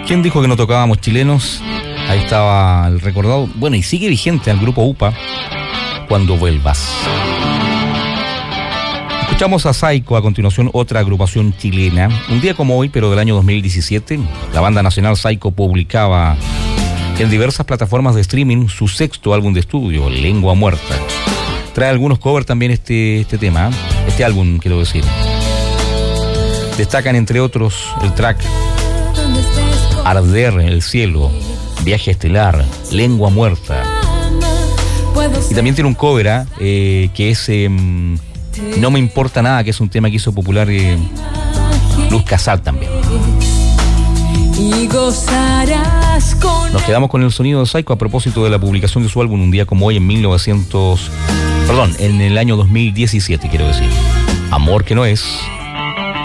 ¿Quién dijo que no tocábamos chilenos? Ahí estaba el recordado, bueno, y sigue vigente al grupo UPA, Cuando Vuelvas. Escuchamos a Saiko, a continuación otra agrupación chilena. Un día como hoy, pero del año 2017, la banda nacional Saiko publicaba en diversas plataformas de streaming su sexto álbum de estudio, Lengua Muerta. Trae algunos covers también este tema, este álbum, quiero decir. Destacan entre otros el track Arder el cielo, Viaje estelar, Lengua Muerta. Y también tiene un cover que es No me importa nada, que es un tema que hizo popular Luz Casal también. Nos quedamos con el sonido de Saiko a propósito de la publicación de su álbum un día como hoy en en el año 2017, quiero decir. Amor que no es.